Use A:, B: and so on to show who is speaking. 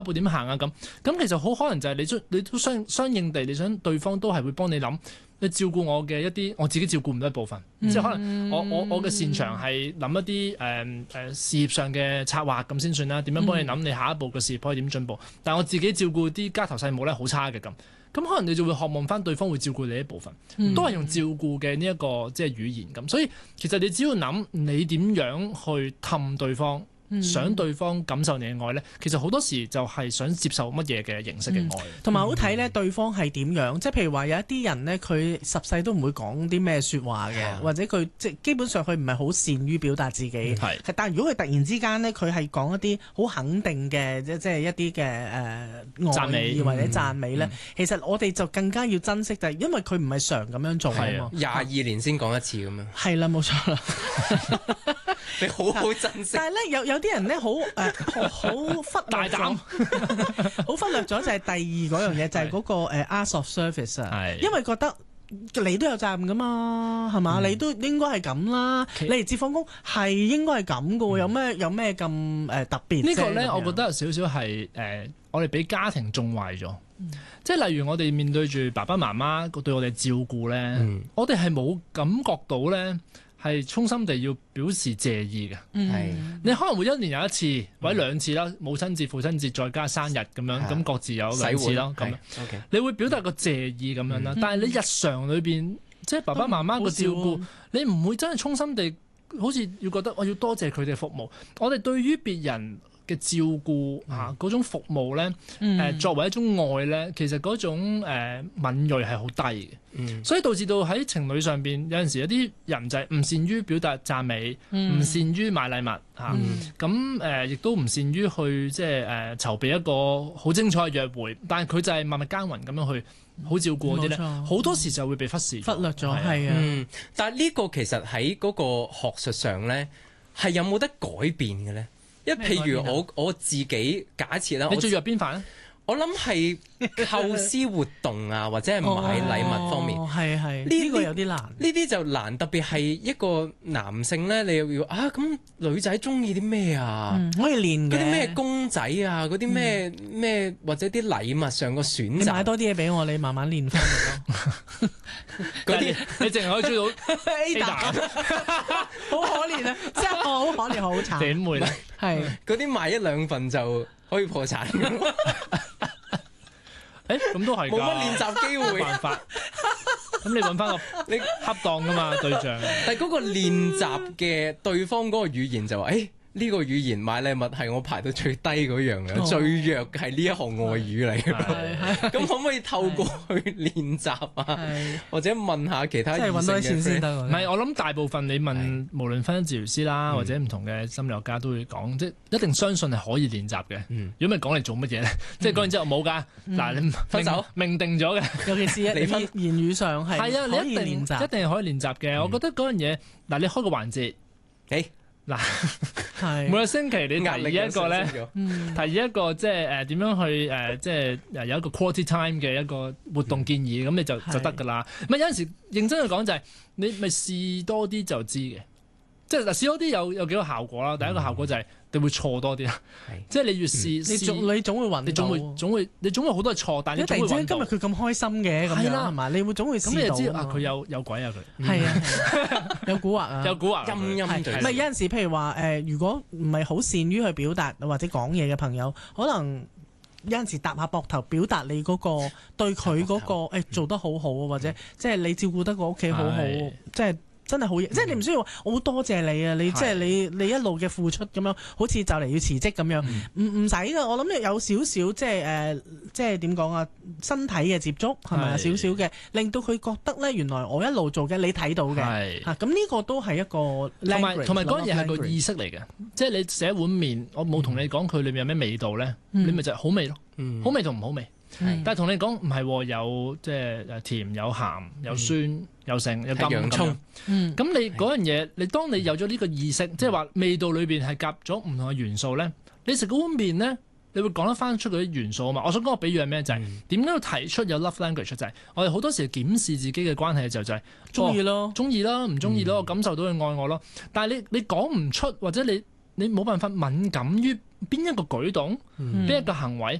A: 步點行啊咁。咁其實好可能就係你都相應地，你想對方都係會幫你諗。你照顧我嘅一啲我自己照顧唔到一部分，即係可能我嘅擅長係諗一啲事業上嘅策劃咁先算啦。點樣幫你諗你下一步嘅事業可以點進步？但係我自己照顧啲家頭細務咧好差嘅咁可能你就會渴望翻對方會照顧你一部分，都係用照顧嘅呢一個即係語言咁。所以其實你只要諗你點樣去氹對方。想對方感受你嘅愛咧，其實好多時就係想接受乜嘢嘅形式嘅愛，
B: 同埋好睇咧對方係點樣，即係譬如話有一啲人咧，佢十世都唔會講啲咩説話嘅，或者佢即係基本上佢唔係好善於表達自己，但係如果佢突然之間咧，佢係講一啲好肯定嘅，即係一啲嘅愛意或者讚美咧，其實我哋就更加要珍惜，就係因為佢唔係常咁樣做啊嘛
C: ，22年先講一次咁樣，
B: 係啦，冇錯啦。
C: 你好好珍惜，
B: 但係咧有啲人咧好忽大膽，好忽略咗就係第二嗰樣嘢，就係嗰個ask of service 啊，因為覺得你都有責任噶嘛，係嘛？你都應該係咁啦，你嚟接放工係應該係咁噶喎，有咩咁特別？
A: 呢個咧，我覺得有少少係我哋俾家庭縱壞咗，即係例如我哋面對住爸爸媽媽對我哋照顧咧，我哋係冇感覺到咧。係衷心地要表示謝意嘅，你可能會一年有一次或者兩次啦，母親節、父親節再加生日咁樣，咁各自有兩次咯，咁你會表達個謝意咁樣啦。但係你日常裏邊，即係爸爸媽媽個照顧，你唔會真係衷心地，好似要覺得我要多謝佢哋服務。我哋對於別人嘅照顧嗰種服務咧，作為一種愛咧，其實嗰種敏鋭係好低嘅。所以導致到喺情侶上邊有陣時有啲人就係唔善於表達讚美，唔善於買禮物咁亦都唔善於去即係籌備一個好精彩嘅約會，但係佢就係默默耕耘咁樣去好照顧嗰啲咧，好多時就會被忽略咗，
B: 係啊。
C: 但係呢個其實喺嗰個學術上咧，係有冇得改變嘅咧？因為譬如我自己假設啦，
A: 你最弱邊範咧？
C: 我諗係構思活動啊，或者係買禮物方面，
B: 呢個有啲難。
C: 呢啲就難，特別係一個男性咧，你又要咁女仔中意啲咩啊？
B: 可以練嘅嗰
C: 啲咩公仔啊，嗰啲咩或者啲禮物上個選擇，你
B: 買多啲嘢俾我，你慢慢練翻嚟咯。
A: 嗰啲你淨係可以追到
B: Ada， 好可憐啊！真係好可憐，好慘。
A: 點會咧？
B: 係
C: 嗰啲買1-2份就可以破產。
A: 咁都係㗎，
C: 冇乜練習機會，
A: 冇辦法。咁你揾翻個你恰當㗎嘛對象。
C: 但係嗰個練習嘅對方嗰個語言就話，呢個語言買禮物係我排到最低嗰樣嘅，最弱係呢一項外語嚟嘅。咁可唔可以透過去練習啊？或者問下其他異性嘅 friend？即係揾多啲錢先得。
A: 唔係，我諗大部分你問無論婚姻治療師啦，或者唔同嘅心理學家都會講，即係一定相信係可以練習嘅。如果唔係講嚟做乜嘢咧？即係講完之後冇㗎。嗱，你
C: 分手
A: 命定咗嘅，
B: 尤其是言語上係
A: 啊，
B: 可以練習，
A: 一定係可以練習嘅。我覺得嗰樣嘢嗱，你開個環節，嗱，每個星期你提議一個咧，提議一個即係點樣去即係有一個 quality time 嘅一個活動建議，咁你就得㗎啦。有陣時認真去講就係你咪試多啲就知嘅，即係嗱試多啲有幾個效果啦。第一個效果就係你會錯多啲啦，即係你越試，
B: 你總會揾到，
A: 你總會好多係錯，但係你總會揾到。
B: 今日佢咁開心嘅咁樣係嘛？你會總會試到。咁你就知佢
A: 有鬼啊佢。
B: 係啊，有蠱惑啊，
A: 有蠱惑。
C: 陰嘴。
B: 唔係有陣時，譬如話如果唔係好善於去表達或者講嘢嘅朋友，可能有陣時搭下膊頭表達你嗰個對佢嗰個做得好好啊，或者即係你照顧得個屋企好好，即係。真係好嘢，即係你唔需要話我好多謝你啊！你即係你一路嘅付出咁樣，好似就嚟要辭職咁樣，唔使㗎。我諗有少少即係點講啊？身體嘅接觸係咪啊？少少嘅，令到佢覺得咧，原來我一路做嘅你睇到嘅嚇。咁呢個都係一個
A: 同埋嗰樣嘢係個意識嚟嘅，即係你食一碗麵，我冇同你講佢裏面有咩味道咧，你咪就係好味咯，好味同唔好味。但係同你講唔係有即係甜有鹹有酸有剩有
C: 洋葱。
A: 咁你嗰樣嘢，你當你有咗呢個意識，即係話味道裏邊係夾咗唔同嘅元素咧，你食嗰碗麵咧，你會講得翻出嗰啲元素啊嘛。我想講個比喻係咩？就係點解要提出有 love language 就係我哋好多時檢視自己嘅關係嘅時候就係
B: 中意咯，
A: 中意啦，唔中意咯，我感受到佢愛我咯。但係你講唔出或者你冇辦法敏感於邊一個舉動，邊一個行為